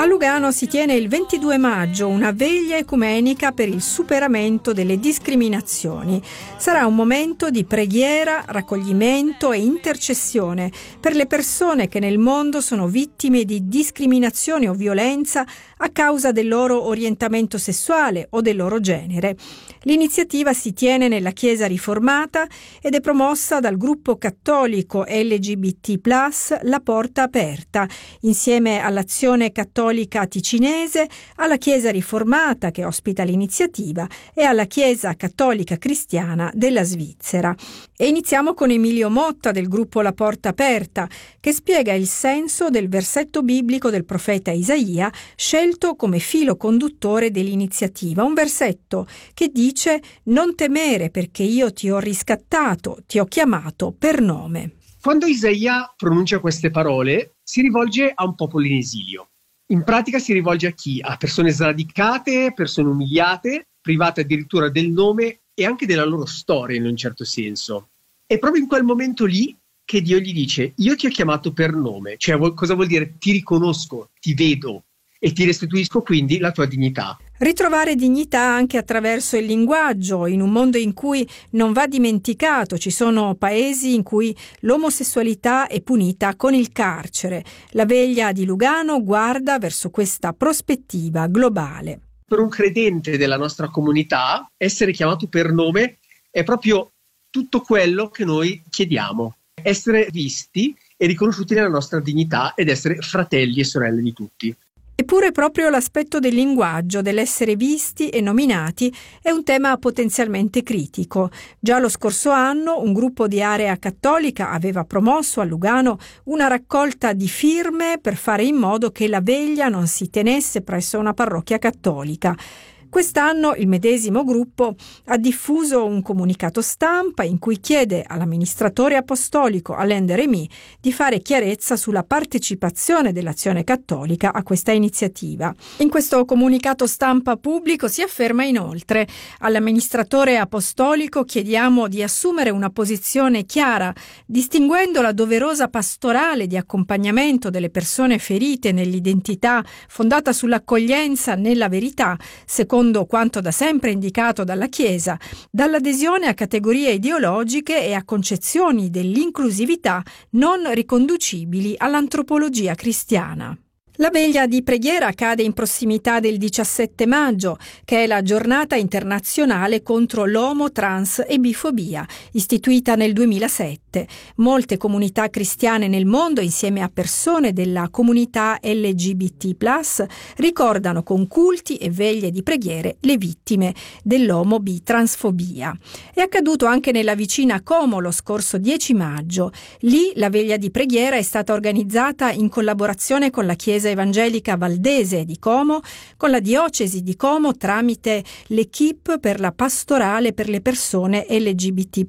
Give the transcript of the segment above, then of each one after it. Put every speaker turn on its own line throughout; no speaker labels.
A Lugano si tiene il 22 maggio una veglia ecumenica per il superamento delle discriminazioni. Sarà un momento di preghiera, raccoglimento e intercessione per le persone che nel mondo sono vittime di discriminazione o violenza a causa del loro orientamento sessuale o del loro genere. L'iniziativa si tiene nella Chiesa Riformata ed è promossa dal gruppo cattolico LGBT+, La Porta Aperta, insieme all'Azione Cattolica Ticinese, alla Chiesa Riformata che ospita l'iniziativa e alla Chiesa Cattolica Cristiana della Svizzera. E iniziamo con Emilio Motta del gruppo La Porta Aperta, che spiega il senso del versetto biblico del profeta Isaia scelto come filo conduttore dell'iniziativa, un versetto che dice: «Non temere, perché io ti ho riscattato, ti ho chiamato per nome».
Quando Isaia pronuncia queste parole, si rivolge a un popolo in esilio. In pratica si rivolge a chi? A persone sradicate, persone umiliate, private addirittura del nome e anche della loro storia in un certo senso. È proprio in quel momento lì che Dio gli dice: io ti ho chiamato per nome. Cioè, cosa vuol dire? Ti riconosco, ti vedo e ti restituisco quindi la tua dignità.
Ritrovare dignità anche attraverso il linguaggio, in un mondo in cui non va dimenticato. Ci sono paesi in cui l'omosessualità è punita con il carcere. La veglia di Lugano guarda verso questa prospettiva globale.
Per un credente della nostra comunità, essere chiamato per nome è proprio tutto quello che noi chiediamo. Essere visti e riconosciuti nella nostra dignità ed essere fratelli e sorelle di tutti.
Eppure proprio l'aspetto del linguaggio, dell'essere visti e nominati, è un tema potenzialmente critico. Già lo scorso anno un gruppo di Area Cattolica aveva promosso a Lugano una raccolta di firme per fare in modo che la veglia non si tenesse presso una parrocchia cattolica. Quest'anno il medesimo gruppo ha diffuso un comunicato stampa in cui chiede all'amministratore apostolico Alain de Remy di fare chiarezza sulla partecipazione dell'Azione Cattolica a questa iniziativa. In questo comunicato stampa pubblico si afferma inoltre: all'amministratore apostolico chiediamo di assumere una posizione chiara, distinguendo la doverosa pastorale di accompagnamento delle persone ferite nell'identità fondata sull'accoglienza nella verità, secondo quanto da sempre indicato dalla Chiesa, dall'adesione a categorie ideologiche e a concezioni dell'inclusività non riconducibili all'antropologia cristiana. La veglia di preghiera cade in prossimità del 17 maggio, che è la giornata internazionale contro l'omo, trans e bifobia, istituita nel 2007. Molte comunità cristiane nel mondo, insieme a persone della comunità LGBT+, ricordano con culti e veglie di preghiere le vittime dell'omo-bi-transfobia. È accaduto anche nella vicina Como lo scorso 10 maggio. Lì la veglia di preghiera è stata organizzata in collaborazione con la Chiesa Evangelica Valdese di Como, con la diocesi di Como tramite l'Equipe per la pastorale per le persone LGBT+,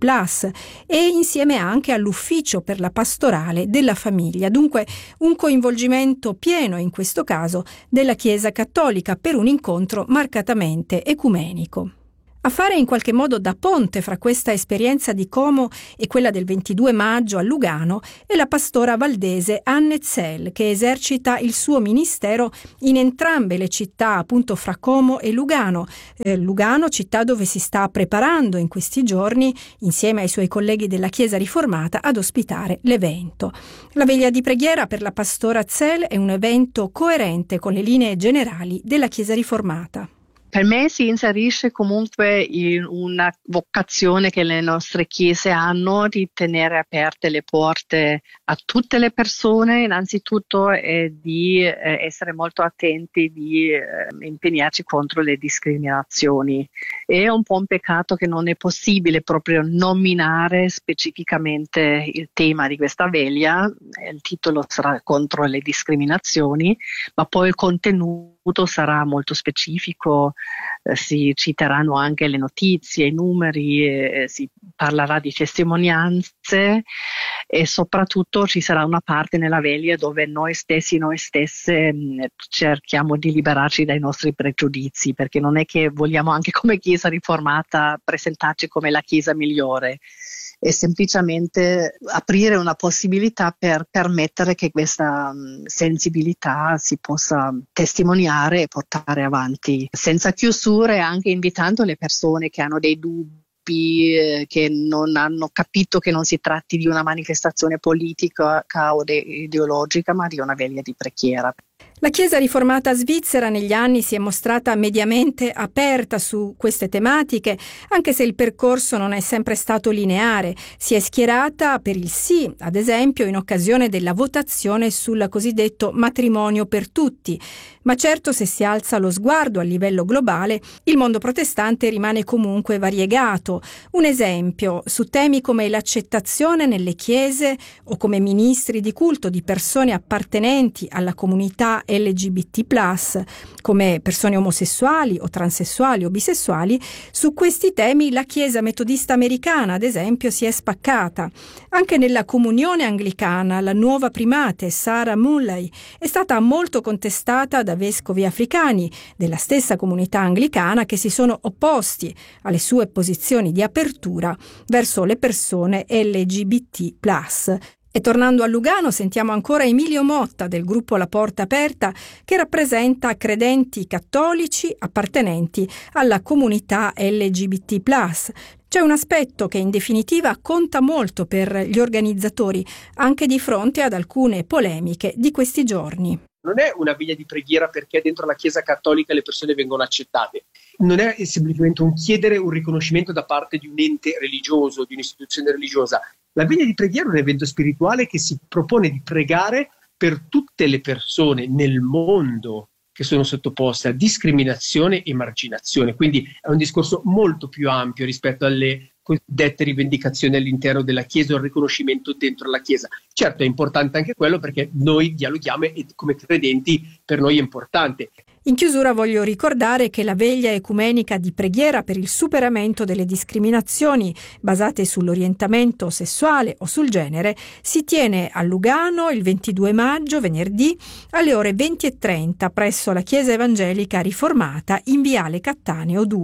e insieme anche all'Ufficio per la pastorale della famiglia. Dunque un coinvolgimento pieno in questo caso della Chiesa Cattolica per un incontro marcatamente ecumenico. A fare in qualche modo da ponte fra questa esperienza di Como e quella del 22 maggio a Lugano è la pastora valdese Anne Zell, che esercita il suo ministero in entrambe le città, appunto fra Como e Lugano. Lugano, città dove si sta preparando in questi giorni, insieme ai suoi colleghi della Chiesa Riformata, ad ospitare l'evento. La veglia di preghiera per la pastora Zell è un evento coerente con le linee generali della Chiesa Riformata.
Per me si inserisce comunque in una vocazione che le nostre chiese hanno di tenere aperte le porte a tutte le persone innanzitutto e di essere molto attenti, di impegnarci contro le discriminazioni. È un po' un peccato che non è possibile proprio nominare specificamente il tema di questa veglia. Il titolo sarà contro le discriminazioni, ma poi il contenuto sarà molto specifico, si citeranno anche le notizie, i numeri, si parlerà di testimonianze e soprattutto ci sarà una parte nella veglia dove noi stessi, noi stesse cerchiamo di liberarci dai nostri pregiudizi, perché non è che vogliamo anche come Chiesa Riformata presentarci come la Chiesa migliore. è semplicemente aprire una possibilità per permettere che questa sensibilità si possa testimoniare e portare avanti senza chiusure, anche invitando le persone che hanno dei dubbi, che non hanno capito che non si tratti di una manifestazione politica o ideologica, ma di una veglia di preghiera.
La Chiesa riformata svizzera negli anni si è mostrata mediamente aperta su queste tematiche, anche se il percorso non è sempre stato lineare. Si è schierata per il sì, ad esempio, in occasione della votazione sul cosiddetto matrimonio per tutti. Ma certo, se si alza lo sguardo a livello globale, il mondo protestante rimane comunque variegato. Un esempio, su temi come l'accettazione nelle chiese o come ministri di culto di persone appartenenti alla comunità LGBT+, come persone omosessuali o transessuali o bisessuali, su questi temi la Chiesa metodista americana, ad esempio, si è spaccata. Anche nella comunione anglicana, la nuova primate, Sarah Mulley, è stata molto contestata da vescovi africani della stessa comunità anglicana che si sono opposti alle sue posizioni di apertura verso le persone LGBT+. E tornando a Lugano sentiamo ancora Emilio Motta del gruppo La Porta Aperta, che rappresenta credenti cattolici appartenenti alla comunità LGBT+. C'è un aspetto che in definitiva conta molto per gli organizzatori, anche di fronte ad alcune polemiche di questi giorni.
Non è una veglia di preghiera perché dentro la Chiesa cattolica le persone vengono accettate. Non è semplicemente un chiedere un riconoscimento da parte di un ente religioso, di un'istituzione religiosa. La veglia di preghiera è un evento spirituale che si propone di pregare per tutte le persone nel mondo che sono sottoposte a discriminazione e emarginazione. Quindi è un discorso molto più ampio rispetto alle cosiddette rivendicazioni all'interno della Chiesa o il riconoscimento dentro la Chiesa. Certo è importante anche quello perché noi dialoghiamo e come credenti per noi è importante.
In chiusura voglio ricordare che la veglia ecumenica di preghiera per il superamento delle discriminazioni basate sull'orientamento sessuale o sul genere si tiene a Lugano il 22 maggio, venerdì, alle ore 20:30 presso la Chiesa Evangelica Riformata in Viale Cattaneo 2.